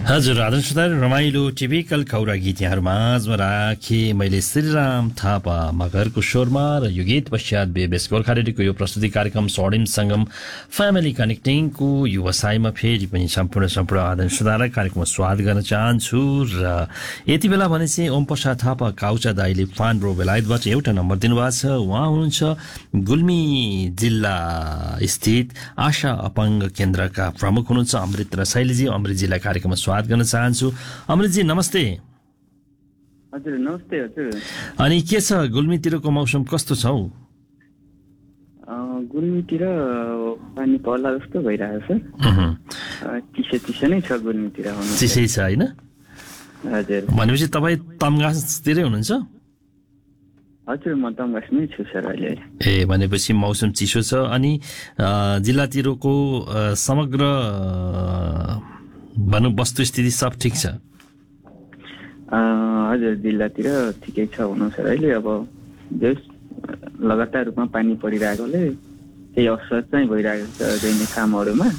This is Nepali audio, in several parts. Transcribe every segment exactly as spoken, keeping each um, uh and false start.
हजुर आदर्श श्रोताहरू, रमाइलो टिपिकल खौरा गीत यहाँहरूमा माझमा राखेँ मैले श्रीराम थापा मगरको स्वरमा र यो गीत पश्चात बेबेस गोर्खा रेडियोको यो प्रस्तुति कार्यक्रम स्वर्णिम सङ्गम फ्यामिली कनेक्टिङको व्यवसायमा फेरि पनि सम्पूर्ण सम्पूर्ण आदर्श श्रोतालाई कार्यक्रममा स्वागत गर्न चाहन्छु। र यति बेला भने चाहिँ ओम प्रसाद थापा काउचा दाईले फान्ड्रो बेलायतबाट एउटा नम्बर दिनुभएको छ। उहाँ हुनुहुन्छ गुल्मी जिल्ला स्थित आशा अपाङ्ग केन्द्रका प्रमुख हुनुहुन्छ अमृत र शैलीजी। अमृतजीलाई कार्यक्रममा स्वागत गर्न चाहन्छु। अमृतजी नमस्ते। हजुर नमस्ते हजुर। अनि के छ गुल्मीतिरको मौसम कस्तो छ हौ? गुल्मीतिर पानी पर्ला जस्तो भइरहेको छ। चिसो चिसो नै छ गुल्मीतिर। चिसै छ होइन? हजुर। भनेपछि तपाईँ तमघासतिरै हुनुहुन्छ? हजुर म तमघासमै छु सर अहिले। ए भनेपछि मौसम चिसो छ। अनि जिल्लातिरको समग्र भनौँ वस्तुस्थिति सब ठिक छ? हजुर जिल्लातिर ठिकै छ हुनु सर। अहिले अब जस लगातार रूपमा पानी परिरहेकोले केही असर चाहिँ भइरहेको छ दैनिक कामहरूमा।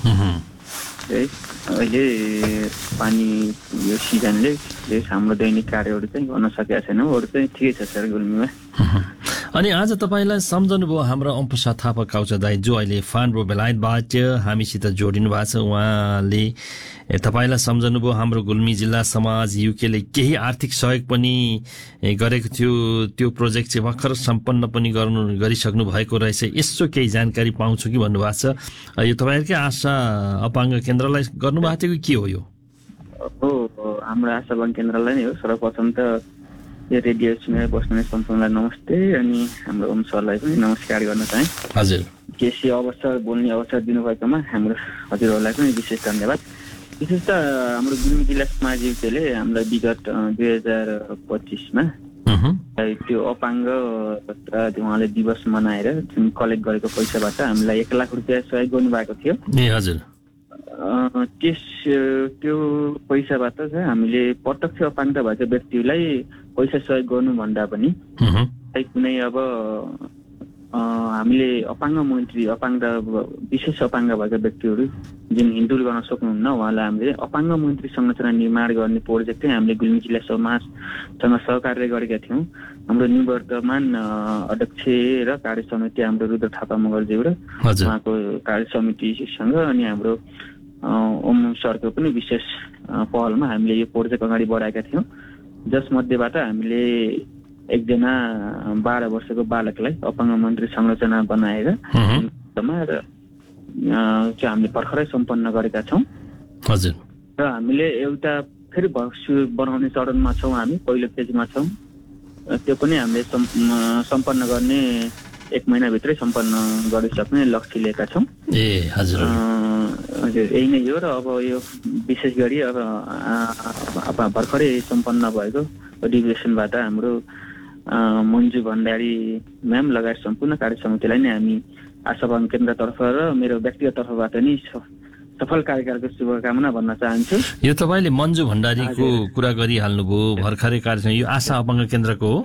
अहिले पानी यो सिजनले हाम्रो दैनिक कार्यहरू चाहिँ गर्न सकेका छैनौँ। अरू चाहिँ ठिकै छ सर गुल्मीमा। अनि आज तपाईँलाई सम्झनु भयो हाम्रो ओम प्रसाद थापा काउचा दाई जो अहिले फान्ड्रो बेलायतबाट हामीसित जोडिनु भएको छ। उहाँले तपाईँलाई सम्झनु भयो हाम्रो गुल्मी जिल्ला समाज युकेले केही आर्थिक सहयोग पनि गरेको थियो। त्यो प्रोजेक्ट चाहिँ भर्खर सम्पन्न पनि गर्नु गरिसक्नु भएको रहेछ। यसो केही जानकारी पाउँछु कि भन्नुभएको छ। यो तपाईँहरूकै आशा अपाङ्ग केन्द्रलाई गर्नुभएको थियो कि के हो यो? हो हाम्रो आशा अपाङ्ग केन्द्रलाई नै हो। सर्वप्रथम त यो रेडियो सुनेर बस्ने सम्पूर्णलाई नमस्ते। अनि हाम्रो ओम सरलाई पनि नमस्कार गर्न चाहे। हजुर। केसी अवसर बोल्ने अवसर दिनुभएकोमा हाम्रो हजुरहरूलाई पनि विशेष धन्यवाद। विशेष त हाम्रो गुल्मी जिल्ला समाज युक्तले हामीलाई विगत दुई हजार पच्चिसमा त्यो अपाङ्ग उहाँले दिवस मनाएर जुन कलेक्ट गरेको पैसाबाट हामीलाई एक लाख रुपियाँ सहयोग गर्नुभएको थियो। ए हजुर। त्यस त्यो पैसाबाट चाहिँ हामीले प्रत्यक्ष अपाङ्ग भएको व्यक्तिलाई पैसा सहयोग गर्नुभन्दा पनि कुनै अब हामीले अपाङ्ग मन्त्री अपाङ्ग विशेष अपाङ्ग भएका व्यक्तिहरू जुन हिँडडुल गर्न सक्नुहुन्न उहाँलाई हामीले अपाङ्ग मन्त्री संरचना निर्माण गर्ने प्रोजेक्ट चाहिँ हामीले गुल्मी जिल्ला समाजसँग सहकार्य गरेका थियौँ। हाम्रो निवर्तमान अध्यक्ष र कार्य समिति हाम्रो रुद्र थापा मगरज्यू र उहाँको कार्य समितिसँग अनि हाम्रो ओम सरको पनि विशेष पहलमा हामीले यो प्रोजेक्ट अगाडि बढाएका थियौँ। जसमध्येबाट हामीले एकजना बाह्र वर्षको बालकलाई अपाङ्ग मन्त्री संरचना बनाएर र चाहिँ हामीले भर्खरै सम्पन्न गरेका छौँ। हजुर। र हामीले एउटा फेरि बनाउने चरणमा छौँ। हामी पहिलो फेजमा छौँ। त्यो पनि हामीले सम्पन्न गर्ने एक महिनाभित्रै सम्पन्न गरिसक्ने लक्ष्य लिएका छौँ। ए हजुर। हजुर यही नै हो। र अब यो विशेष गरी अब अब भर्खरै सम्पन्न भएको अधिवेशनबाट हाम्रो मन्जु भण्डारी म्याम लगायत सम्पूर्ण कार्य समितिलाई नै हामी आशा अपाङ्ग केन्द्रतर्फ र मेरो व्यक्तिगत तर्फबाट नि सफल कार्यकालको शुभकामना भन्न चाहन्छु। यो तपाईँले मन्जु भण्डारीको कुरा गरिहाल्नुभयो भर्खरै कार्यक्रम। यो आशा अपाङ्ग केन्द्रको हो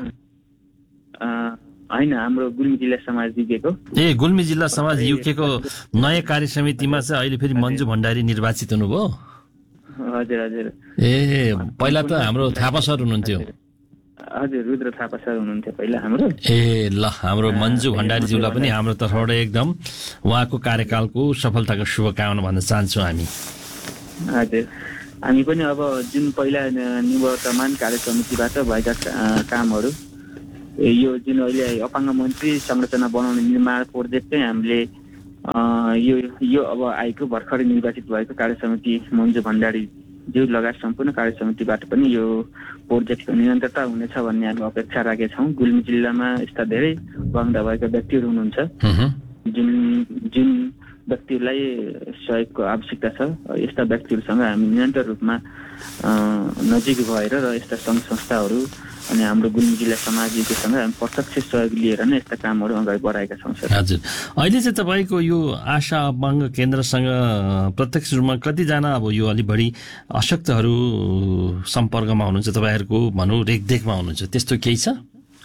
होइन? हाम्रो गुल्मी जिल्ला समाज युकेको। ए गुल्मी जिल्ला समाज युकेको नयाँ कार्य समितिमा चाहिँ अहिले फेरि मन्जु भण्डारी निर्वाचित हुनुभयो? हजुर हजुर। ए पहिला त हाम्रो थापा सर हुनुहुन्थ्यो। हजुर रुद्र थापा सर हुनुहुन्थ्यो पहिला हाम्रो। ए ल हाम्रो मन्जु भण्डारीज्यूलाई पनि हाम्रो तर्फबाट एकदम उहाँको कार्यकालको सफलताको शुभकामना भन्न चाहन्छौँ हामी। हजुर हामी पनि अब जुन पहिला निवर्तमान कार्य समितिबाट भएका कामहरू यो जुन अहिले अपाङ्ग मन्त्री संरचना बनाउने निर्माण प्रोजेक्ट चाहिँ हामीले यो यो अब आएको भर्खरै निर्वाचित भएको कार्य समिति मन्जु भण्डारी ज्यू लगायत सम्पूर्ण कार्य समितिबाट पनि यो प्रोजेक्टको निरन्तरता हुनेछ भन्ने हामी अपेक्षा राखेका छौँ। गुल्मी जिल्लामा यस्ता धेरै अपाङ्ग भएका व्यक्तिहरू हुनुहुन्छ जुन जुन व्यक्तिहरूलाई सहयोगको आवश्यकता छ। यस्ता व्यक्तिहरूसँग हामी निरन्तर रूपमा नजिक भएर र यस्ता सङ्घ संस्थाहरू अनि हाम्रो गुल्मी जिल्ला समाज युकेसँग हामी प्रत्यक्ष सहयोग लिएर नै यस्ता कामहरू अगाडि बढाएका छौँ सर। हजुर। अहिले चाहिँ तपाईँको यो आशा अपाङ्ग केन्द्रसँग प्रत्यक्ष रूपमा कतिजना अब यो अलि बढी अशक्तहरू सम्पर्कमा हुनुहुन्छ तपाईँहरूको भनौँ रेखदेखमा हुनुहुन्छ त्यस्तो केही छ?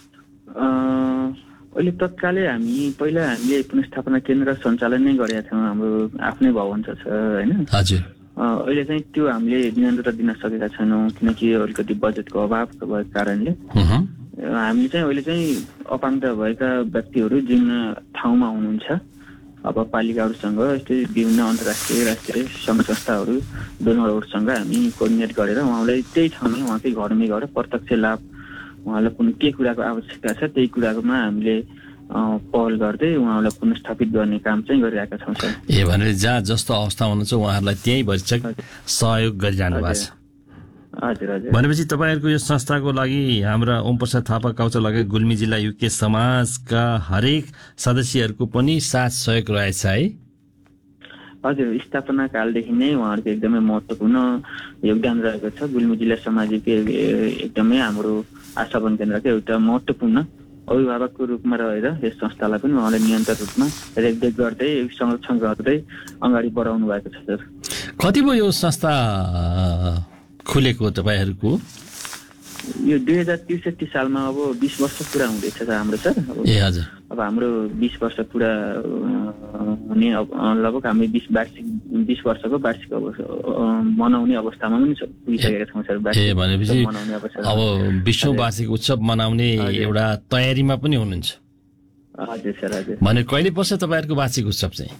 अहिले तत्कालै हामी पहिला हामीले पुनर्स्थापना केन्द्र सञ्चालन नै गरेका थियौँ। हाम्रो आफ्नै भवन छ होइन? हजुर। अहिले चाहिँ त्यो हामीले निरन्तरता दिन सकेका छैनौँ किनकि अलिकति बजेटको अभावको भएको कारणले हामीले चाहिँ अहिले चाहिँ अपाङ्गता भएका व्यक्तिहरू जुन ठाउँमा हुनुहुन्छ अब पालिकाहरूसँग यस्तै विभिन्न अन्तर्राष्ट्रिय राष्ट्रिय सङ्घ संस्थाहरू डोनरहरूसँग हामी कोअर्डिनेट गरेर उहाँलाई त्यही ठाउँमै उहाँकै घरमै गएर प्रत्यक्ष लाभ उहाँलाई कुनै के कुराको आवश्यकता छ त्यही कुराकोमा हामीले पहल गर्दै उहाँलाई पुनर्स्थापित गर्ने काम चाहिँ गरिरहेका छौँ सर। ए भनेर जहाँ जस्तो अवस्था हुनुहुन्छ उहाँहरूलाई त्यही भरिचक सहयोग गरिरहनु भएको छ। हजुर हजुर। भनेपछि तपाईँहरूको यो संस्थाको लागि हाम्रा ओम प्रसाद थापा काउचा लगायत गुल्मी जिल्ला युके समाजका हरेक सदस्यहरूको पनि साथ सहयोग रहेछ है? हजुर, स्थापना कालदेखि नै उहाँहरूको एकदमै महत्त्वपूर्ण योगदान रहेको छ। गुल्मी जिल्ला समाजको एकदमै हाम्रो आशावन केन्द्रको एउटा महत्त्वपूर्ण अभिभावकको रूपमा रहेर यस संस्थालाई पनि उहाँले निरन्तर रूपमा रेखदेख गर्दै संरक्षण गर्दै अगाडि बढाउनु भएको छ सर। कति भयो यो संस्था खुलेको तपाईँहरूको? यो दुई हजार त्रिसठी सालमा अब बिस वर्ष पुरा हुँदैछ सर हाम्रो सर। ए हजुर। अब हाम्रो बिस वर्ष पुरा हुने लगभग हामी बिस वार्षिक बिस वर्षको वार्षिक मनाउने अवस्थामा पनि पुगिसकेका छौँ सर। ए भनेपछि अब विश्व वार्षिक उत्सव मनाउने एउटा तयारीमा पनि हुनुहुन्छ? हजुर सर हजुर। भने कहिले पर्छ तपाईँहरूको वार्षिक उत्सव चाहिँ?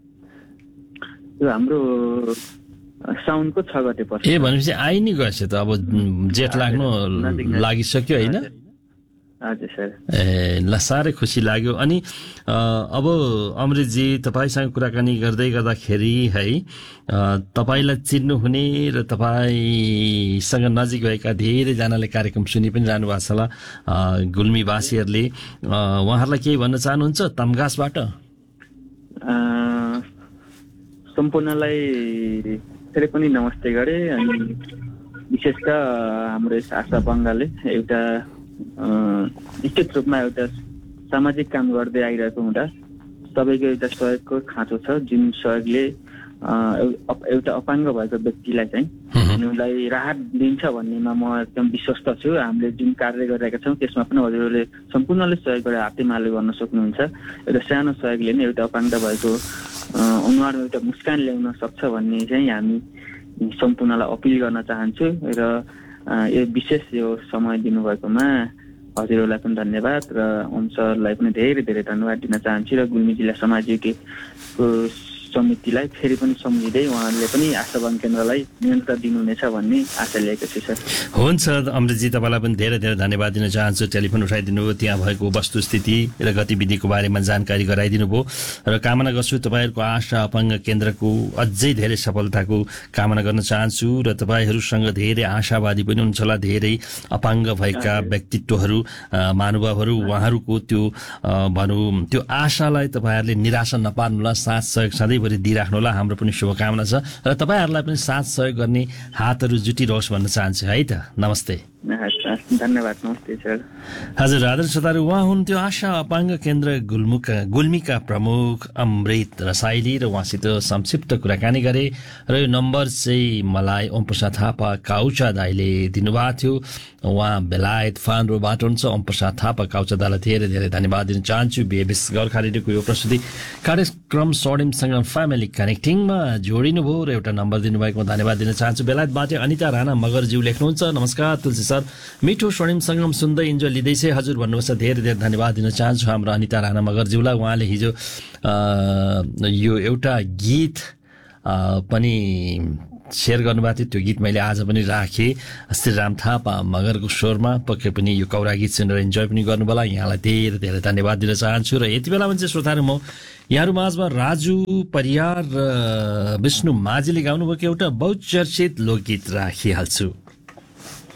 यो हाम्रो साउनको छ गते पर्छ। ए भनेपछि आइ नै गएछ त, अब जेठ लाग्नु लागिसक्यो होइन? हजुर सर। ए ल साह्रै खुसी लाग्यो। अनि अब अमृतजी तपाईँसँग कुराकानी गर्दै गर्दाखेरि है तपाईँलाई चिन्नुहुने र तपाईँसँग नजिक भएका धेरैजनाले कार्यक्रम सुनि पनि रहनु भएको छ होला गुल्मीवासीहरूले, उहाँहरूलाई केही भन्न चाहनुहुन्छ तम्घासबाट? सम्पूर्णलाई फेरि पनि नमस्ते गरे। अनि विशेषतः हाम्रो यस आशा बङ्गालले एउटा निश्चित रूपमा एउटा सामाजिक काम गर्दै आइरहेको हुँदा सबैको एउटा सहयोगको खाँचो छ, जुन सहयोगले एउटा अपाङ्ग भएको व्यक्तिलाई चाहिँ उनीहरूलाई राहत दिन्छ भन्नेमा म एकदम विश्वस्त छु। हामीले जुन कार्य गरिरहेका छौँ त्यसमा पनि हजुरहरूले सम्पूर्णले सहयोग गरेर हातेमालो गर्न सक्नुहुन्छ। एउटा सानो सहयोगले नै एउटा अपाङ्गता भएको अनुहारमा एउटा मुस्कान ल्याउन सक्छ भन्ने चाहिँ हामी सम्पूर्णलाई अपिल गर्न चाहन्छु। र यो विशेष यो समय दिनुभएकोमा हजुरहरूलाई पनि धन्यवाद र ओम सरलाई पनि धेरै धेरै धन्यवाद दिन चाहन्छु। र गुल्मी जिल्ला समाजको समितिलाई फेरि पनि सम्झिँदै उहाँहरूले पनि आशावन केन्द्रलाई निरन्तर दिनुहुनेछ भन्ने आशा लिएको छु सर। हुन्छ अमृतजी, तपाईँलाई पनि धेरै धेरै धन्यवाद दिन चाहन्छु। टेलिफोन उठाइदिनु भयो, त्यहाँ भएको वस्तुस्थिति र गतिविधिको बारेमा जानकारी गराइदिनु भयो र कामना गर्छु तपाईँहरूको आशा अपाङ्ग केन्द्रको अझै धेरै सफलताको कामना गर्न चाहन्छु। र तपाईँहरूसँग धेरै आशावादी पनि हुन्छ होला, धेरै अपाङ्ग भएका व्यक्तित्वहरू महानुभावहरू, उहाँहरूको त्यो भनौँ त्यो आशालाई तपाईँहरूले निराशा नपार्नुहोला, साथ सहयोग सधैँ दिइराख्नु होला, हाम्रो पनि शुभकामना छ। र तपाईँहरूलाई पनि साथ सहयोग गर्ने हातहरू जुटिरहोस् भन्न चाहन्छु है त। नमस्ते। धन्यवाद। नमस्ते सर। हजुर, आदरणीय श्रोताहरू, उहाँ हुनुहुन्थ्यो आशा अपाङ्ग केन्द्र गुल्मुका गुल्मीका प्रमुख अमृत रसाइली र उहाँसित संक्षिप्त कुराकानी गरे। र यो नम्बर चाहिँ मलाई ओम प्रसाद थापा काउचा दाईले दिनुभएको थियो। उहाँ बेलायत फानरोबाट हुनुहुन्छ। ओम प्रसाद थापा काउचा दाईलाई धेरै धेरै धन्यवाद दिन चाहन्छु। बिएबिएस गोर्खा रेडियोको यो प्रस्तुति कार्यक्रम स्वर्णिमसँग फ्यामिली कनेक्टिङमा जोडिनु भयो र एउटा नम्बर दिनुभएकोमा धन्यवाद दिन चाहन्छु। बेलायतबाट अनिता राणा मगरज्यू लेख्नुहुन्छ, नमस्कार तुलसी सर, मिठो स्वर्णिम सङ्गम सुन्दै इन्जोय लिँदैछ हजुर भन्नुहोस्। धेरै धेरै धन्यवाद दिन चाहन्छु हाम्रो अनिता राणा मगरज्यूलाई। उहाँले हिजो यो एउटा गीत पनि सेयर गर्नुभएको थियो, त्यो गीत मैले आज पनि राखेँ। श्रीराम थापा मगरको स्वरमा पक्कै पनि यो कौरा गीत सुनेर इन्जोय पनि गर्नुभयो होला। यहाँलाई धेरै धेरै धन्यवाद दिन चाहन्छु। र यति बेला पनि चाहिँ श्रोताहरू म यहाँहरू माझमा राजु परियार र विष्णु माझीले गाउनुभएको एउटा बहुचर्चित लोकगीत राखिहाल्छु।